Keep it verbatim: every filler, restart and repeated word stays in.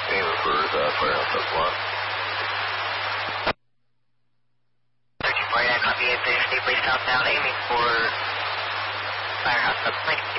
Aiming for the firehouse up one. thirty-four, yeah, copy eight thirty, please southbound, aiming for firehouse up.